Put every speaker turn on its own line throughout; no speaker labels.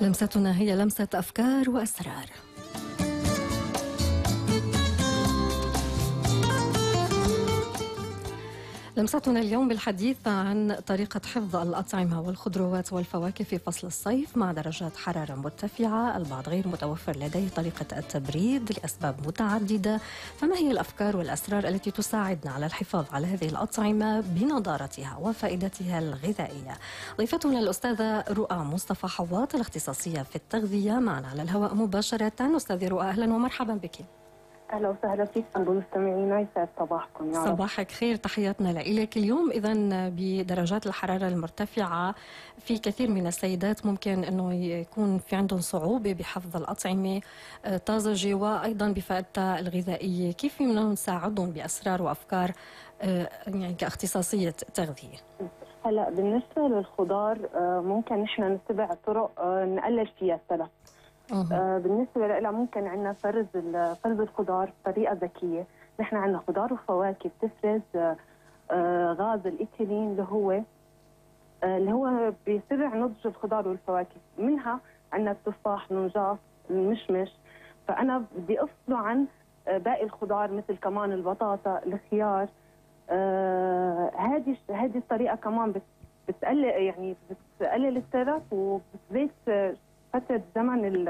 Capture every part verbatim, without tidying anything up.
لمستنا هي لمسة أفكار وأسرار. لمستنا اليوم بالحديث عن طريقة حفظ الأطعمة والخضروات والفواكه في فصل الصيف مع درجات حرارة مرتفعة، البعض غير متوفر لديه طريقة التبريد لأسباب متعددة، فما هي الأفكار والأسرار التي تساعدنا على الحفاظ على هذه الأطعمة بنضارتها وفائدتها الغذائية؟ ضيفتنا الأستاذة رؤى مصطفى حواط الاختصاصية في التغذية معنا على الهواء مباشرة. أستاذة رؤى أهلا ومرحبا بك.
أهلا وسهلا فيكم مستمعينا، يسعد صباحكم. يا
صباحك خير، تحياتنا لك. اليوم إذن بدرجات الحرارة المرتفعة في كثير من السيدات ممكن أنه يكون في عندهم صعوبة بحفظ الأطعمة طازجة وأيضا بفائدتها الغذائية، كيف فينا نساعدهم بأسرار وأفكار يعني كاختصاصية تغذية؟
هلا بالنسبة للخضار ممكن نحن نتبع طرق نقلل فيها التلف. آه بالنسبة لها ممكن عندنا فرز فرز الخضار بطريقة ذكية. نحن عندنا خضار وفواكه بتفرز آه غاز الإيثيلين اللي هو آه اللي هو بيسرع نضج الخضار والفواكه. منها عندنا التفاح، النجاص، المشمش. فأنا بدي أفصله عن آه باقي الخضار مثل كمان البطاطا، الخيار. هذه آه هذه الطريقة كمان بتقلل يعني بتقلل التلف وبتزيد فترة زمن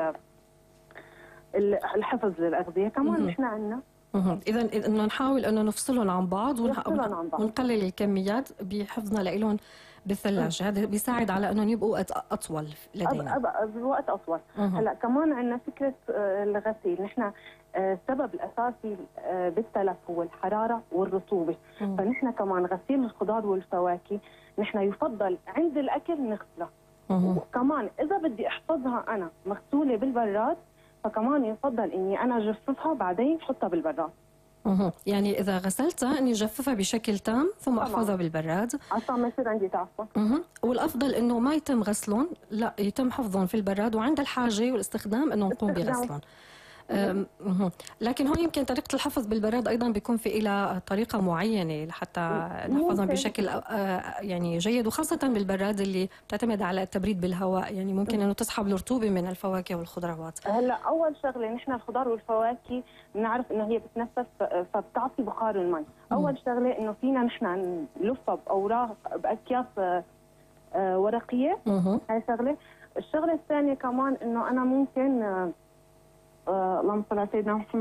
الحفظ للأغذية. كمان نحن عندنا
إذا إنه نحاول إنه نفصلهم عن بعض
ونقلل
ونقلل الكميات بحفظنا لهم بالثلاجة. هذا بيساعد على إنهم يبقوا أطول لدينا
بوقت أطول. هلا كمان عندنا فكرة الغسيل. نحن السبب الأساسي بالتلف هو الحرارة والرطوبة. مم. فنحن كمان غسيل الخضار والفواكه نحن يفضل عند الأكل نغسله. وكمان إذا بدي أحفظها أنا مغسولة بالبراد فكمان يفضل إني أنا أجففها بعدين أحطها بالبراد.
اها يعني إذا غسلتها إني أجففها بشكل تام ثم أحفظها بالبراد
عشان ما يصير عندي تعفن.
اها والأفضل إنه ما يتم غسلهم، لا يتم حفظهم في البراد وعند الحاجة والاستخدام إنه نقوم بغسلهم. لكن هون يمكن طريقة الحفظ بالبراد أيضا بيكون في إلى طريقة معينة لحتى نحفظهم بشكل يعني جيد، وخاصة بالبراد اللي بتعتمد على التبريد بالهواء، يعني ممكن إنه تسحب الرطوبة من الفواكه والخضروات.
هلا أول شغلة نحن الخضار والفواكه بنعرف إنه هي بتنفس فبتعطي بخار المي. أول شغلة إنه فينا نحن نلفها بأوراق بأكياس ورقية. هاي شغلة. الشغلة الثانية كمان إنه أنا ممكن آه اللهم صل على سيدنا محمد